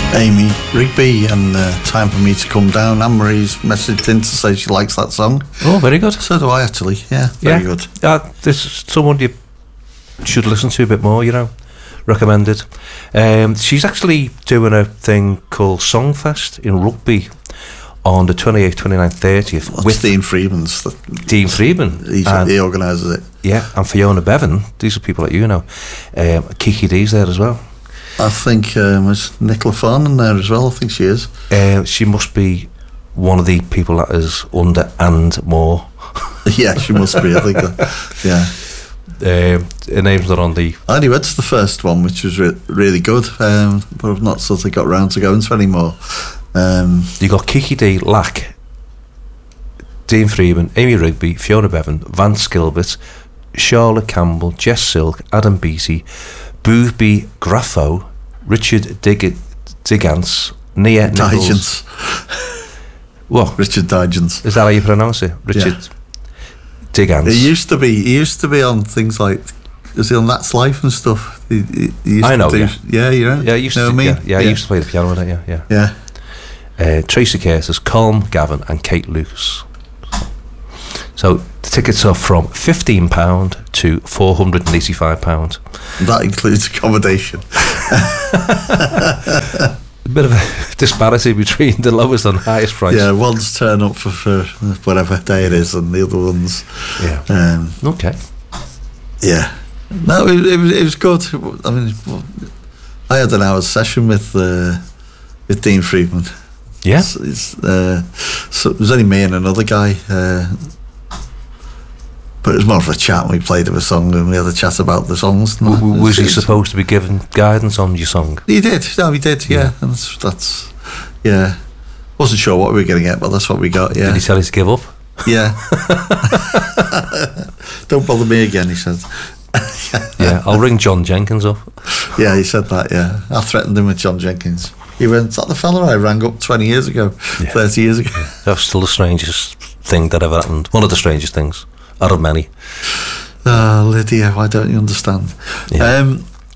Amy Rigby and Time for Me to Come Down. Anne-Marie's messaged in to say she likes that song. Oh, very good. So do I, actually. Yeah, very good. This is someone you should listen to a bit more, recommended. She's actually doing a thing called Songfest in Rugby on the 28th, 29th, 30th. With Dean Freeman's. Dean Freeman. He organises it. Yeah, and Fiona Bevan. These are people that you know. Kiki D's there as well. I think is Nicola Farnan there as well? I think she is. She must be one of the people that is under and more. Yeah, she must be. I think. Yeah. Her name's not on the. I only went to the first one, which was really good, but I've not sort of got round to going to anymore. You got Kiki D, Lack, Dean Freeman, Amy Rigby, Fiona Bevan, Vance Gilbert, Charlotte Campbell, Jess Silk, Adam Beattie, Boothby Graffo, Richard Digance, Nia Nichols. What? Richard Digance. Is that how you pronounce it? Richard Digance. He used to be on things like, is he on That's Life and stuff? He used I know. To do, yeah, you're right. Yeah, he used to. I used to play the piano with it. Yeah. Tracy Curtis, Colm Gavin, and Kate Lucas. So the tickets are from £15 to £485. That includes accommodation. A bit of a disparity between the lowest and highest price. Yeah, one's turn up for whatever day it is, and the other one's. Yeah. Okay. Yeah. No, it was good. I mean, I had an hour's session with Dean Freeman. Yeah. So it was only me and another guy. But it was more of a chat. We played him a song and we had a chat about the songs. Was he supposed to be giving guidance on your song? He did. No, he did. Yeah, and that's yeah. Wasn't sure what we were going to get, but that's what we got. Yeah. Did he tell you to give up? Yeah. Don't bother me again, he said. Yeah, I'll ring John Jenkins up. Yeah, he said that. Yeah, I threatened him with John Jenkins. He went, "Is that the fella I rang up 20 years ago, 30 years ago?" That's still the strangest thing that ever happened. One of the strangest things out of many. Lydia, why don't you understand? Yeah.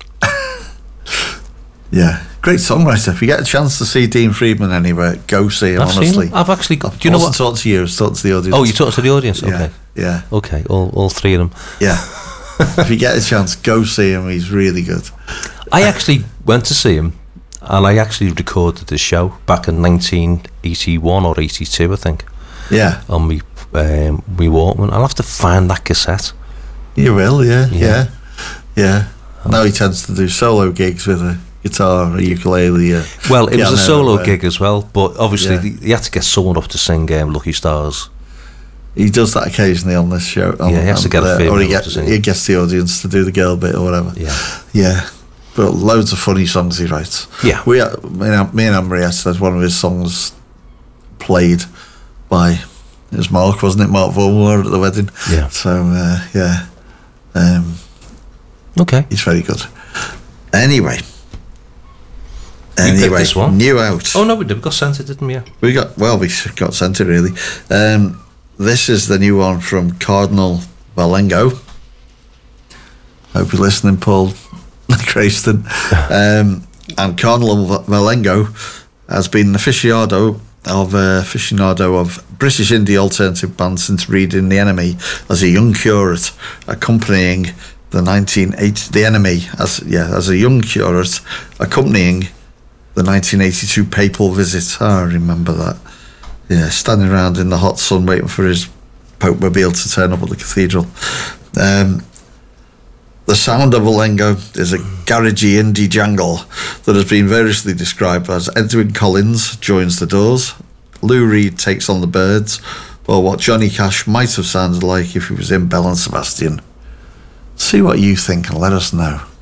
Yeah, great songwriter. If you get a chance to see Dean Freeman anywhere, go see him. Honestly, I've actually. Do you know what? Talk to you. Talk to the audience. Oh, you talk to the audience. Okay. Yeah. Okay. All three of them. Yeah. If you get a chance, go see him. He's really good. I actually went to see him, and I actually recorded the show back in 1981 or 82, I think. Yeah. On me Walkman. I'll have to find that cassette. You will, yeah. Now he tends to do solo gigs with a guitar, a ukulele. Well, it was a solo gig as well, but obviously he had to get someone up to sing Lucky Stars. He does that occasionally on this show. He has to get a female to sing. He gets the audience to do the girl bit or whatever. Yeah. But loads of funny songs he writes. Yeah. Me and Anne-Marie had one of his songs played by, it was Mark, wasn't it? Mark Vormler at the wedding. Yeah. So, yeah. Okay. He's very good. Anyway, this one? New out. Oh no, we got sent it, didn't we? We got sent it really. This is the new one from Cardinal Valengo. Hope you're listening, Paul Crayston. And Cardinal Valengo has been an aficionado of British indie alternative band since reading The Enemy as a young curate, accompanying the 1982 papal visit. I remember that. Yeah, standing around in the hot sun waiting for his Pope Mobile to turn up at the cathedral. The sound of Valengo is a garagey indie jangle that has been variously described as Edwyn Collins joins the Doors, Lou Reed takes on the Byrds, or what Johnny Cash might have sounded like if he was in Belle and Sebastian. See what you think and let us know.